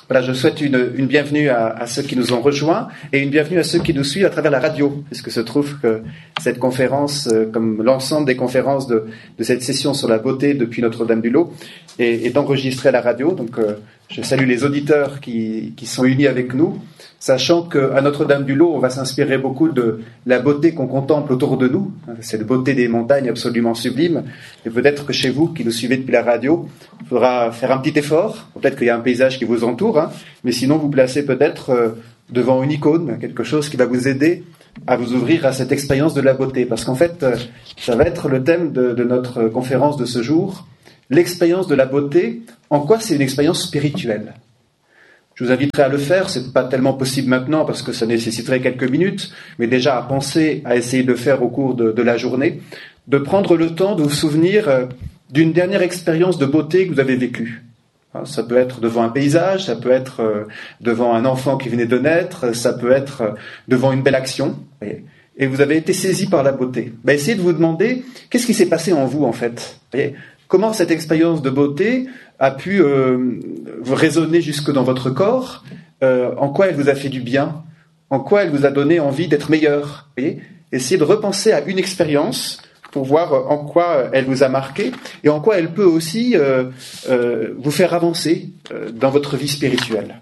Voilà, je souhaite une bienvenue à ceux qui nous ont rejoints et une bienvenue à ceux qui nous suivent à travers la radio, puisque se trouve que cette conférence, comme l'ensemble des conférences de cette session sur la beauté depuis Notre-Dame-du-Lot, est enregistrée à la radio. Donc, je salue les auditeurs qui sont unis avec nous, sachant qu'à Notre-Dame-du-Lot, on va s'inspirer beaucoup de la beauté qu'on contemple autour de nous, cette beauté des montagnes absolument sublime. Et peut-être que chez vous, qui nous suivez depuis la radio, il faudra faire un petit effort. Peut-être qu'il y a un paysage qui vous entoure, mais sinon vous placez peut-être devant une icône, quelque chose qui va vous aider à vous ouvrir à cette expérience de la beauté. Parce qu'en fait, ça va être le thème de notre conférence de ce jour, l'expérience de la beauté, en quoi c'est une expérience spirituelle. Je vous inviterai à le faire, c'est pas tellement possible maintenant parce que ça nécessiterait quelques minutes, mais déjà à penser, à essayer de le faire au cours de la journée, de prendre le temps de vous souvenir d'une dernière expérience de beauté que vous avez vécue. Ça peut être devant un paysage, ça peut être devant un enfant qui venait de naître, ça peut être devant une belle action, et vous avez été saisi par la beauté. Essayez de vous demander, qu'est-ce qui s'est passé en vous en fait ? Comment cette expérience de beauté a pu vous résonner jusque dans votre corps, en quoi elle vous a fait du bien, en quoi elle vous a donné envie d'être meilleur. Essayez de repenser à une expérience pour voir en quoi elle vous a marqué et en quoi elle peut aussi vous faire avancer dans votre vie spirituelle.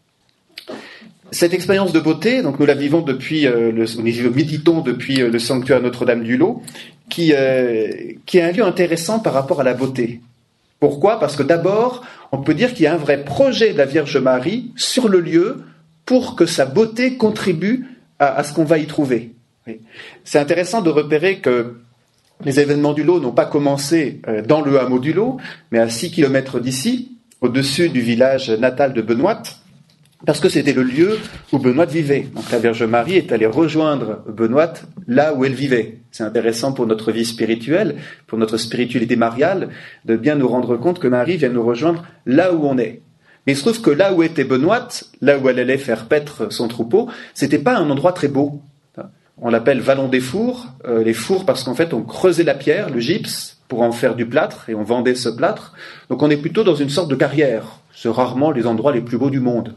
Cette expérience de beauté, donc nous la vivons depuis, nous méditons depuis le sanctuaire Notre-Dame-du-Lot, qui est un lieu intéressant par rapport à la beauté. Pourquoi ? Parce que d'abord, on peut dire qu'il y a un vrai projet de la Vierge Marie sur le lieu pour que sa beauté contribue à ce qu'on va y trouver. C'est intéressant de repérer que les événements du Lot n'ont pas commencé dans le hameau du Lot, mais à 6 kilomètres d'ici, au-dessus du village natal de Benoîte, parce que c'était le lieu où Benoîte vivait. Donc la Vierge Marie est allée rejoindre Benoîte là où elle vivait. C'est intéressant pour notre vie spirituelle, pour notre spiritualité mariale, de bien nous rendre compte que Marie vient nous rejoindre là où on est. Mais il se trouve que là où était Benoîte, là où elle allait faire paître son troupeau, c'était pas un endroit très beau. On l'appelle Vallon des Fours, les fours parce qu'en fait on creusait la pierre, le gypse, pour en faire du plâtre, et on vendait ce plâtre. Donc on est plutôt dans une sorte de carrière. C'est rarement les endroits les plus beaux du monde.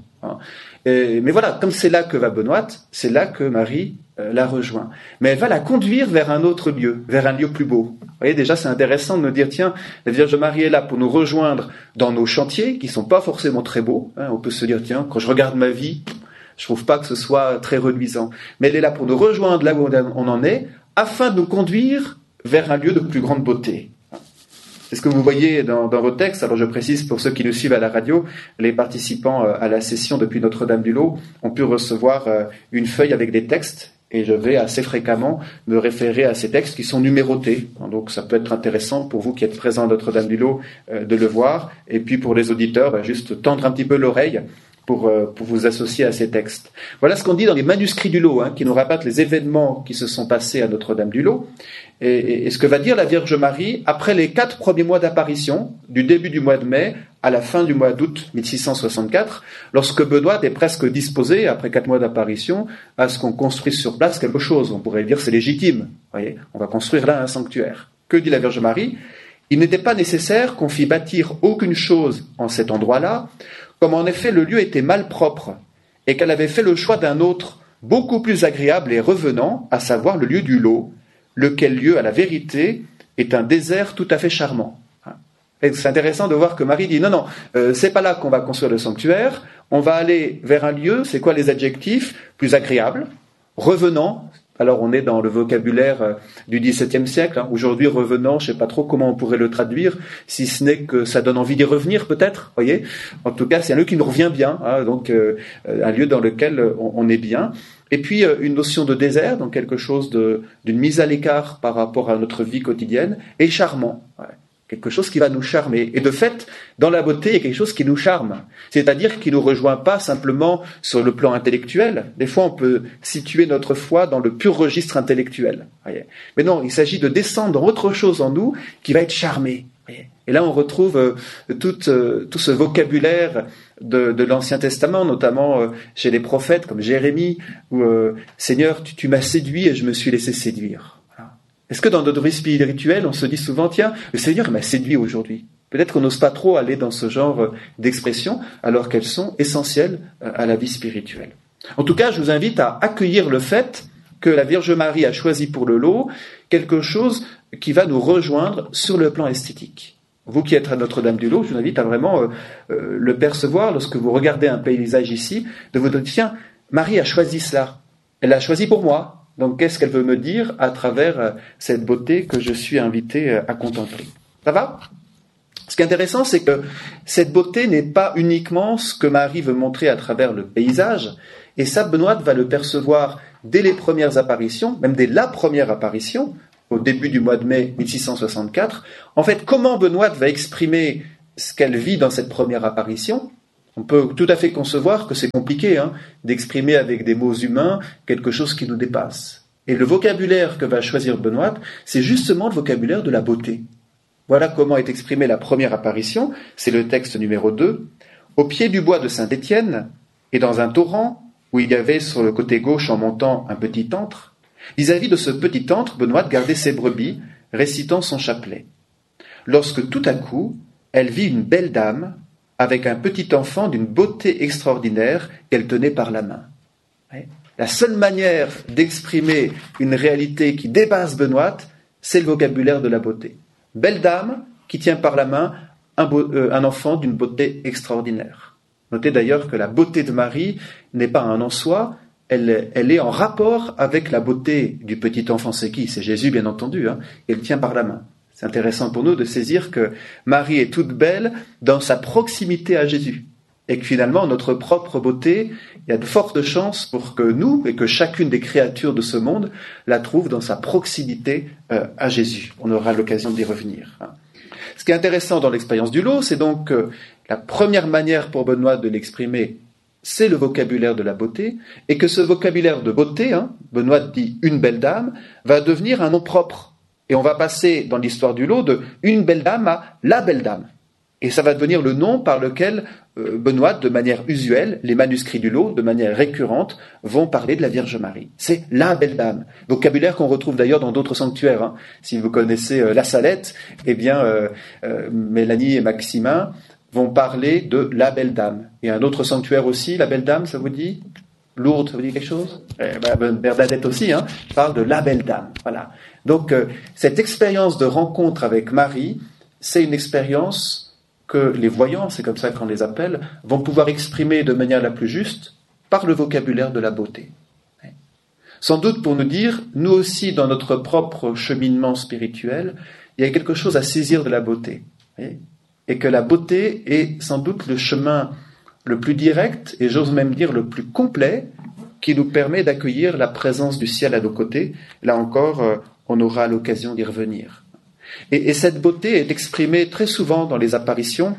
Mais voilà, comme c'est là que va Benoîte, c'est là que Marie la rejoint. Mais elle va la conduire vers un autre lieu, vers un lieu plus beau. Vous voyez, déjà c'est intéressant de me dire, tiens, la Vierge Marie est là pour nous rejoindre dans nos chantiers, qui ne sont pas forcément très beaux. On peut se dire, tiens, quand je regarde ma vie, je trouve pas que ce soit très reluisant. Mais elle est là pour nous rejoindre là où on en est, afin de nous conduire vers un lieu de plus grande beauté. C'est ce que vous voyez dans vos textes. Alors je précise pour ceux qui nous suivent à la radio, les participants à la session depuis Notre-Dame-du-Lot ont pu recevoir une feuille avec des textes, et je vais assez fréquemment me référer à ces textes qui sont numérotés. Donc ça peut être intéressant pour vous qui êtes présents à Notre-Dame-du-Lot de le voir, et puis pour les auditeurs, juste tendre un petit peu l'oreille pour vous associer à ces textes. Voilà ce qu'on dit dans les manuscrits du Lot, qui nous rabattent les événements qui se sont passés à Notre-Dame-du-Lot, et ce que va dire la Vierge Marie après les 4 premiers mois d'apparition, du début du mois de mai à la fin du mois d'août 1664, lorsque Benoît est presque disposé, après 4 mois d'apparition, à ce qu'on construise sur place quelque chose. On pourrait dire c'est légitime, voyez, on va construire là un sanctuaire. Que dit la Vierge Marie ? Il n'était pas nécessaire qu'on fît bâtir aucune chose en cet endroit-là, comme en effet le lieu était malpropre, et qu'elle avait fait le choix d'un autre, beaucoup plus agréable et revenant, à savoir le lieu du Lot, lequel lieu, à la vérité, est un désert tout à fait charmant. Et c'est intéressant de voir que Marie dit, non, c'est pas là qu'on va construire le sanctuaire, on va aller vers un lieu, c'est quoi les adjectifs ? Plus agréable, revenant. Alors on est dans le vocabulaire du XVIIe siècle. Aujourd'hui, revenant, je ne sais pas trop comment on pourrait le traduire, si ce n'est que ça donne envie d'y revenir peut-être. Voyez. En tout cas, c'est un lieu qui nous revient bien, donc un lieu dans lequel on est bien. Et puis une notion de désert, donc quelque chose d'une mise à l'écart par rapport à notre vie quotidienne, et charmant. Quelque chose qui va nous charmer. Et de fait, dans la beauté, il y a quelque chose qui nous charme. C'est-à-dire qui ne nous rejoint pas simplement sur le plan intellectuel. Des fois, on peut situer notre foi dans le pur registre intellectuel. Mais non, il s'agit de descendre dans autre chose en nous qui va être charmé. Et là, on retrouve tout ce vocabulaire de l'Ancien Testament, notamment chez les prophètes comme Jérémie, où « Seigneur, tu m'as séduit et je me suis laissé séduire ». Est-ce que dans notre vie spirituelle, on se dit souvent, tiens, le Seigneur m'a séduit aujourd'hui. Peut-être qu'on n'ose pas trop aller dans ce genre d'expressions, alors qu'elles sont essentielles à la vie spirituelle. En tout cas, je vous invite à accueillir le fait que la Vierge Marie a choisi pour le lot quelque chose qui va nous rejoindre sur le plan esthétique. Vous qui êtes à Notre-Dame-du-Lot, je vous invite à vraiment le percevoir lorsque vous regardez un paysage ici, de vous dire, tiens, Marie a choisi cela. Elle l'a choisi pour moi. Donc qu'est-ce qu'elle veut me dire à travers cette beauté que je suis invité à contempler? Ça va? Ce qui est intéressant, c'est que cette beauté n'est pas uniquement ce que Marie veut montrer à travers le paysage, et ça, Benoît va le percevoir dès les premières apparitions, même dès la première apparition, au début du mois de mai 1664. En fait, comment Benoît va exprimer ce qu'elle vit dans cette première apparition? On peut tout à fait concevoir que c'est compliqué d'exprimer avec des mots humains quelque chose qui nous dépasse. Et le vocabulaire que va choisir Benoît, c'est justement le vocabulaire de la beauté. Voilà comment est exprimée la première apparition, c'est le texte numéro 2. Au pied du bois de Saint-Étienne, et dans un torrent, où il y avait sur le côté gauche en montant un petit antre, vis-à-vis de ce petit antre, Benoît gardait ses brebis, récitant son chapelet. Lorsque tout à coup, elle vit une belle dame, avec un petit enfant d'une beauté extraordinaire qu'elle tenait par la main. La seule manière d'exprimer une réalité qui dépasse Benoît, c'est le vocabulaire de la beauté. Belle dame qui tient par la main un enfant d'une beauté extraordinaire. Notez d'ailleurs que la beauté de Marie n'est pas un en soi, elle est en rapport avec la beauté du petit enfant. C'est qui? C'est Jésus, bien entendu, elle tient par la main. C'est intéressant pour nous de saisir que Marie est toute belle dans sa proximité à Jésus. Et que finalement, notre propre beauté, il y a de fortes chances pour que nous, et que chacune des créatures de ce monde, la trouve dans sa proximité à Jésus. On aura l'occasion d'y revenir. Ce qui est intéressant dans l'expérience du lot, c'est donc que la première manière pour Benoît de l'exprimer, c'est le vocabulaire de la beauté, et que ce vocabulaire de beauté, Benoît dit « une belle dame », va devenir un nom propre. Et on va passer dans l'histoire du lot de « une belle dame » à « la belle dame ». Et ça va devenir le nom par lequel Benoît, de manière usuelle, les manuscrits du lot, de manière récurrente, vont parler de la Vierge Marie. C'est la belle dame. Vocabulaire qu'on retrouve d'ailleurs dans d'autres sanctuaires. Si vous connaissez la Salette, eh bien, Mélanie et Maximin vont parler de la belle dame. Et un autre sanctuaire aussi, la belle dame, ça vous dit? Lourdes, ça vous dit quelque chose? Bernadette aussi, parle de la belle dame. Voilà. Donc, cette expérience de rencontre avec Marie, c'est une expérience que les voyants, c'est comme ça qu'on les appelle, vont pouvoir exprimer de manière la plus juste par le vocabulaire de la beauté. Sans doute pour nous dire, nous aussi, dans notre propre cheminement spirituel, il y a quelque chose à saisir de la beauté. Et que la beauté est sans doute le chemin le plus direct, et j'ose même dire le plus complet, qui nous permet d'accueillir la présence du ciel à nos côtés. Là encore, on aura l'occasion d'y revenir. Et cette beauté est exprimée très souvent dans les apparitions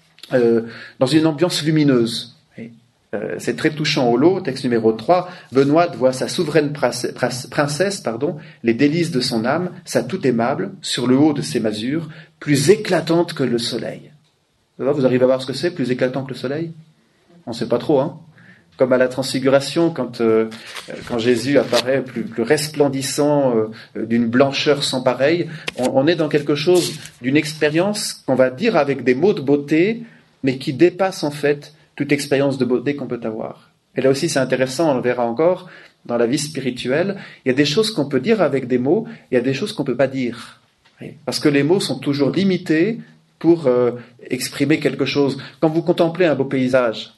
dans une ambiance lumineuse. C'est très touchant au lot, texte numéro 3. Benoît voit sa souveraine princesse, les délices de son âme, sa toute aimable, sur le haut de ses masures, plus éclatante que le soleil. Vous arrivez à voir ce que c'est, plus éclatant que le soleil? On ne sait pas trop, Comme à la Transfiguration, quand Jésus apparaît plus resplendissant, d'une blancheur sans pareille, on est dans quelque chose, d'une expérience qu'on va dire avec des mots de beauté, mais qui dépasse en fait toute expérience de beauté qu'on peut avoir. Et là aussi c'est intéressant, on le verra encore, dans la vie spirituelle, il y a des choses qu'on peut dire avec des mots, il y a des choses qu'on ne peut pas dire. Parce que les mots sont toujours limités pour exprimer quelque chose. Quand vous contemplez un beau paysage,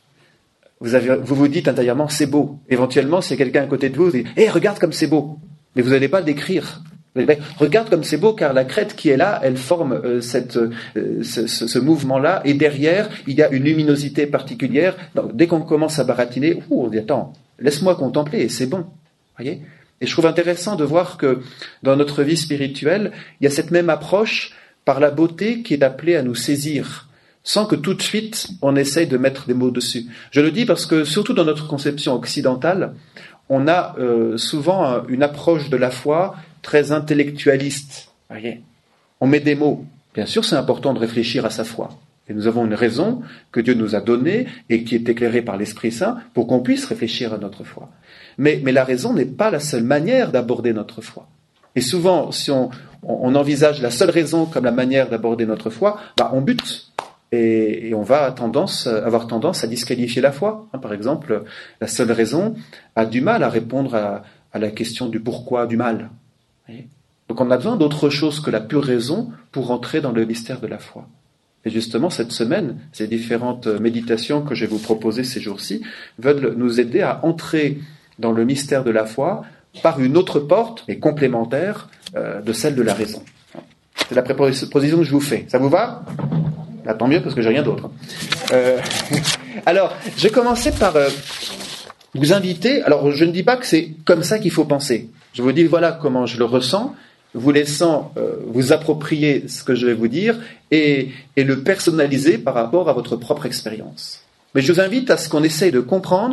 vous vous dites intérieurement, c'est beau. Éventuellement, si quelqu'un à côté de vous dit, regarde comme c'est beau. Mais vous n'allez pas le décrire. Regarde comme c'est beau, car la crête qui est là, elle forme ce mouvement-là. Et derrière, il y a une luminosité particulière. Donc, dès qu'on commence à baratiner, on dit, attends, laisse-moi contempler, et c'est bon. Voyez ? Et je trouve intéressant de voir que dans notre vie spirituelle, il y a cette même approche par la beauté qui est appelée à nous saisir, sans que tout de suite on essaye de mettre des mots dessus. Je le dis parce que, surtout dans notre conception occidentale, on a souvent une approche de la foi très intellectualiste. Voyez, on met des mots. Bien sûr, c'est important de réfléchir à sa foi. Et nous avons une raison que Dieu nous a donnée et qui est éclairée par l'Esprit Saint pour qu'on puisse réfléchir à notre foi. Mais la raison n'est pas la seule manière d'aborder notre foi. Et souvent, si on envisage la seule raison comme la manière d'aborder notre foi, on bute. Et on va avoir tendance à disqualifier la foi. Par exemple, la seule raison a du mal à répondre à la question du pourquoi du mal. Donc on a besoin d'autre chose que la pure raison pour entrer dans le mystère de la foi. Et justement, cette semaine, ces différentes méditations que je vais vous proposer ces jours-ci veulent nous aider à entrer dans le mystère de la foi par une autre porte, et complémentaire de celle de la raison. C'est la proposition que je vous fais. Ça vous va ? Tant mieux, parce que j'ai rien d'autre. Alors, je vais commencer par vous inviter. Alors, je ne dis pas que c'est comme ça qu'il faut penser. Je vous dis, voilà comment je le ressens, vous laissant vous approprier ce que je vais vous dire et le personnaliser par rapport à votre propre expérience. Mais je vous invite à ce qu'on essaye de comprendre